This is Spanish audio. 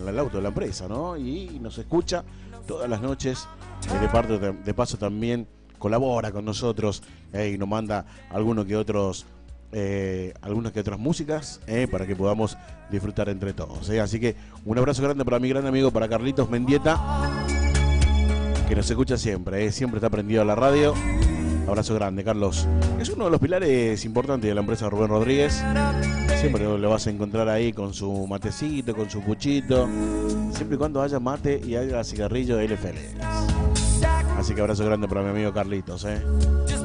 el auto de la empresa, ¿no? Y nos escucha todas las noches. De paso también colabora con nosotros y nos manda algunas que otras músicas para que podamos disfrutar entre todos. Así que un abrazo grande para mi gran amigo, para Carlitos Mendieta, que nos escucha siempre, siempre está prendido a la radio. Abrazo grande, Carlos. Es uno de los pilares importantes de la empresa Rubén Rodríguez. Siempre lo vas a encontrar ahí con su matecito, con su puchito. Siempre y cuando haya mate y haya cigarrillo, él es feliz. Así que abrazo grande para mi amigo Carlitos.